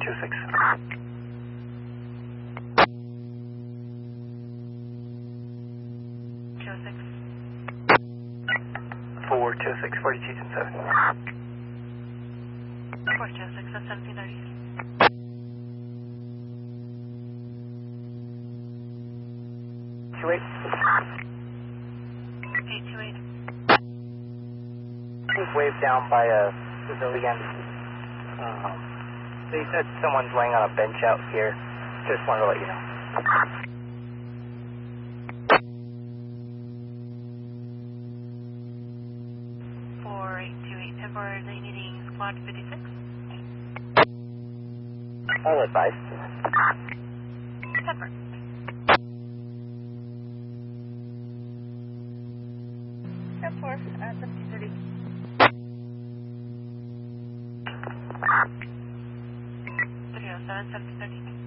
426. 426, 42 and 7. 426 at 1730. 28. 828. Was waved down by a civilian. They said someone's laying on a bench out here. Just wanted to let you know. 4828. Temporarily needing squad 56. All advised. Pepper. Step 4 at 1730. 307, 1730.